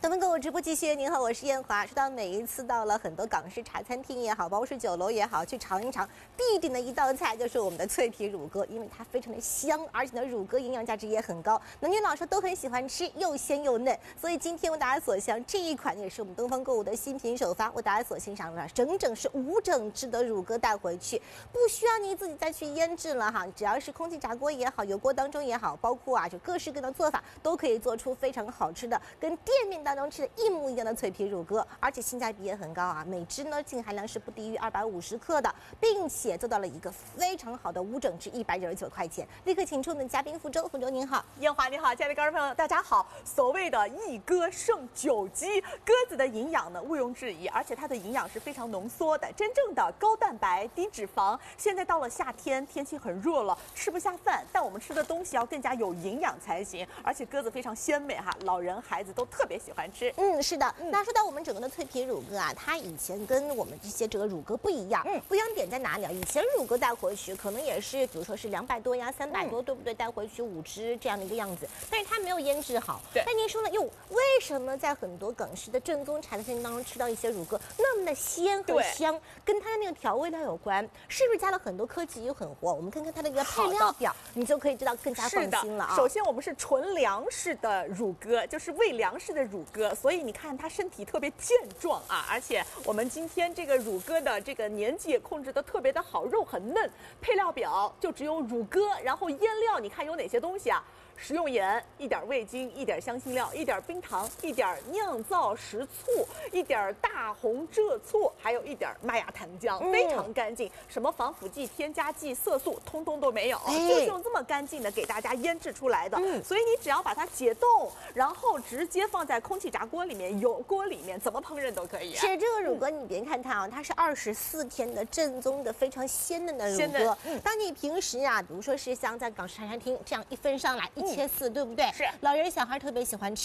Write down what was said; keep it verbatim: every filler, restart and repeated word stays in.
咱们购物直播继续，您好，我是燕华。说到每一次到了很多港式茶餐厅也好，包括是酒楼也好，去尝一尝，必点的一道菜就是我们的脆皮乳鸽，因为它非常的香，而且呢，乳鸽营养价值也很高，男女老少都很喜欢吃，又鲜又嫩。所以今天为大家所享这一款也是我们东方购物的新品首发，为大家所欣赏的整整是无整只的乳鸽带回去，不需要你自己再去腌制了哈，只要是空气炸锅也好，油锅当中也好，包括啊就各式各样的做法，都可以做出非常好吃的，跟店面当中吃的一模一样的脆皮乳鸽，而且性价比也很高啊，每只呢净含量是不低于二百五十克的，并且做到了一个非常好的无整只一百九十九块钱。立刻请出我们的嘉宾福州，福州您好， 燕华你好，亲爱的观众朋友大家好。所谓的一鸽胜九鸡，鸽子的营养呢毋庸置疑，而且它的营养是非常浓缩的，真正的高蛋白低脂肪。现在到了夏天，天气很热了，吃不下饭，但我们吃的东西要更加有营养才行。而且鸽子非常鲜美哈，老人孩子都特别喜欢吃。 嗯，是的。嗯、那说到我们整个的脆皮乳鸽啊，它以前跟我们这些这个乳鸽不一样，嗯，不一样点在哪里啊？以前乳鸽带回去可能也是，比如说是两百多呀、三百多，嗯、对不对？带回去五只这样的一个样子，但是它没有腌制好。 对。 那您说呢？哟，为什么在很多港式的正宗茶餐厅当中吃到一些乳鸽那么的鲜和香？跟它的那个调味料有关，是不是加了很多科技又很活？我们看看它的一个配料表，你就可以知道更加放心了啊。 首先，我们是纯粮食的乳鸽，就是喂粮食的乳鸽，所以你看它身体特别健壮啊，而且我们今天这个乳鸽的这个年纪也控制得特别的好，肉很嫩。配料表就只有乳鸽，然后腌料你看有哪些东西啊？食用盐，一点味精，一点香辛料，一点冰糖，一点酿造食醋，一点大红浙醋，还有一点麦芽糖浆，嗯、非常干净，什么防腐剂、添加剂、色素通通都没有，哎、就是用这么干净的给大家腌制出来的。嗯、所以你只要把它解冻，然后直接放在空气炸锅里面、油锅里面，怎么烹饪都可以、啊。 是这个乳鸽，你别看它啊，它是二十四天的正宗的非常鲜嫩的乳鸽。嗯、当你平时啊，比如说是像在港式茶餐厅这样一份上来一。切丝，对不对？ 是， 老人小孩特别喜欢吃。